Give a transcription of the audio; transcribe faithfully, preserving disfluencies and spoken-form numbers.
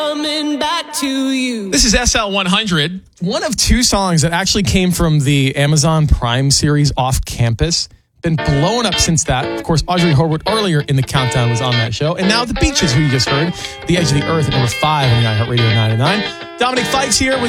Coming back to you. This is S L one hundred. One of two songs that actually came from the Amazon Prime series Off Campus. Been blown up since that. Of course, Audrey Horwood earlier in the countdown was on that show. And now The Beaches, who you just heard, The Edge of the Earth at number five on the iHeartRadio ninety-nine. Dominic Fikes here with